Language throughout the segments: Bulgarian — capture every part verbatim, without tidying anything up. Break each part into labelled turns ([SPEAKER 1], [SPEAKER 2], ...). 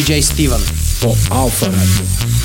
[SPEAKER 1] Джей Стивън
[SPEAKER 2] по Алфа Радио.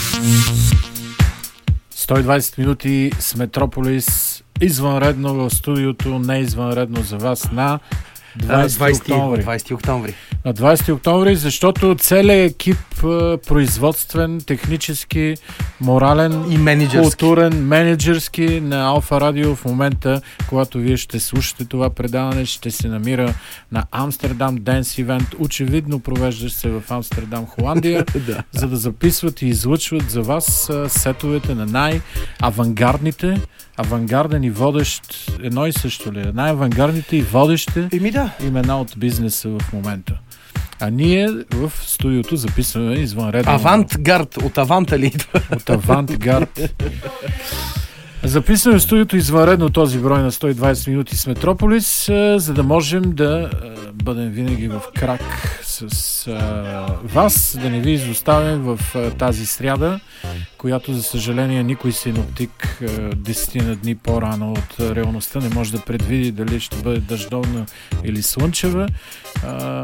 [SPEAKER 3] сто и двайсет минути с Метрополис, извънредно в студиото, не извънредно за вас на двайсети октомври.
[SPEAKER 1] двайсети октомври.
[SPEAKER 3] На двайсети октомври, защото целият екип, производствен, технически, морален
[SPEAKER 1] и менеджерски,
[SPEAKER 3] културен, менеджерски на Алфа Радио в момента, когато вие ще слушате това предаване, ще се намира на Амстердам Денс Ивент. Очевидно провеждаш се в Амстердам, Холандия,
[SPEAKER 1] да.
[SPEAKER 3] за да записват и излъчват за вас сетовете на най-авангардните, авангарден и водещ, едно и също ли? Най-авангардните и водещи
[SPEAKER 1] Еми да.
[SPEAKER 3] имена от бизнеса в момента. А ние в студиото записваме извънредно...
[SPEAKER 1] Авантгард, от Аванта ли идва?
[SPEAKER 3] От Авантгард. Записваме в студиото извънредно този брой на сто и двайсет минути с Метрополис, за да можем да бъдем винаги в крак с а, вас, да не ви изоставим в а, тази сряда, която за съжаление никой синоптик десетина дни по-рано от а, реалността не може да предвиди дали ще бъде дъждовна или слънчева. А,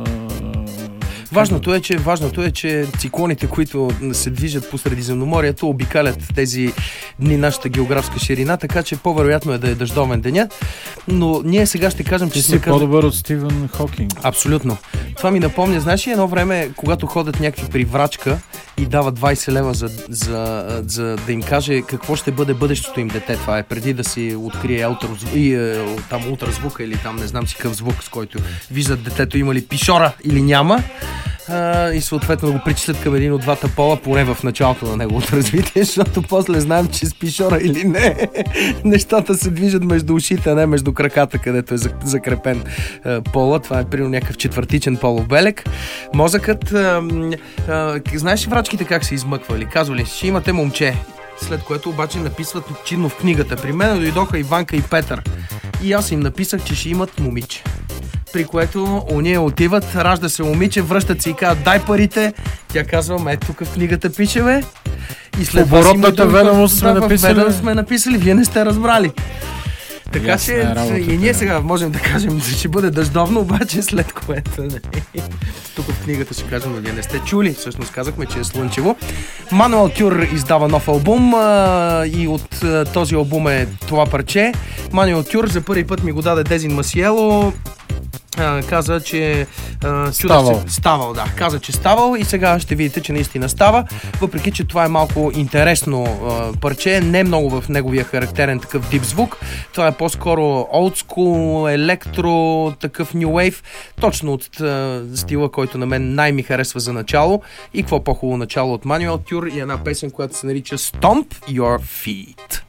[SPEAKER 1] Важното е, че, важното е, че циклоните, които се движат по Средиземноморието, обикалят тези дни нашата географска ширина, така че по-вероятно е да е дъждовен денят. Но ние сега ще кажем, че
[SPEAKER 3] Ти
[SPEAKER 1] сме
[SPEAKER 3] си по-добър от Стивън Хокинг.
[SPEAKER 1] Абсолютно. Това ми напомня, знаеш ли едно време, когато ходят някакви при врачка и дават двайсет лева за, за, за да им каже какво ще бъде бъдещото им дете. Това е преди да си открие ултразвук, и, е, там ултразвука или там не знам си какъв звук, с който виждат детето има ли пишора или няма. Uh, и съответно да го причислят към един от двата пола, поне в началото на неговото развитие, защото после знаем, че с пишора или не, нещата се движат между ушите, а не между краката, където е закрепен uh, пола. Това е примерно някакъв четвъртичен полов белег. Мозъкът, uh, uh, знаеш ли врачките как се измъквали? Казвали, ще имате момче. След което обаче написват чинно в книгата. При мен дойдоха Иванка и Петър. И аз им написах, че ще имат момиче. При което уния отиват, ражда се момиче, връщат се и казват, дай парите. Тя казва, ето тук в книгата пише, бе. И след това
[SPEAKER 3] оборотната ведомост сме
[SPEAKER 1] да,
[SPEAKER 3] написали.
[SPEAKER 1] ведомост сме написали, вие не сте разбрали. Така
[SPEAKER 3] Ясна
[SPEAKER 1] че
[SPEAKER 3] работа,
[SPEAKER 1] и ние
[SPEAKER 3] да.
[SPEAKER 1] сега можем да кажем, че ще бъде дъждовно, обаче след което не. Тук в книгата ще кажем, вие не сте чули. Всъщност казахме, че е слънчево. Мануел Тюр издава нов албум а, и от а, този албум е това парче. Мануел Тюр за първи път ми го даде Дезин Масиело. Uh, каза, че uh,
[SPEAKER 3] ставал.
[SPEAKER 1] Се, ставал, да. Каза, че ставал и сега ще видите, че наистина става, въпреки, че това е малко интересно uh, парче, не много в неговия характерен такъв дип звук. Това е по-скоро old school, електро, такъв new wave, точно от uh, стила, който на мен най-ми харесва за начало. И какво по-хубаво начало от Мануел Тюр и една песен, която се нарича Stomp Your Feet.